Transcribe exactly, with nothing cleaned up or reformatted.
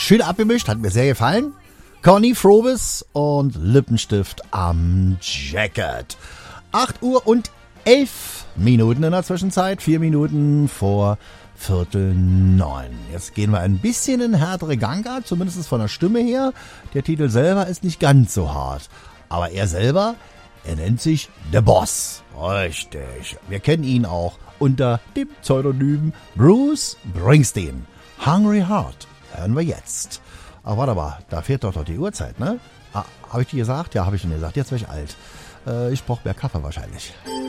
schön abgemischt, hat mir sehr gefallen. Connie Frobis und Lippenstift am Jacket. acht Uhr und elf Minuten in der Zwischenzeit, vier Minuten vor Viertel neun. Jetzt gehen wir ein bisschen in härtere Ganga, zumindest von der Stimme her. Der Titel selber ist nicht ganz so hart. Aber er selber, er nennt sich The Boss. Richtig. Wir kennen ihn auch unter dem Pseudonym Bruce Springsteen. Hungry Heart hören wir jetzt. Ach, warte mal, da fehlt doch doch die Uhrzeit, ne? Ah, habe ich dir gesagt? Ja, habe ich schon gesagt. Jetzt werde ich alt. Äh, ich brauche mehr Kaffee wahrscheinlich.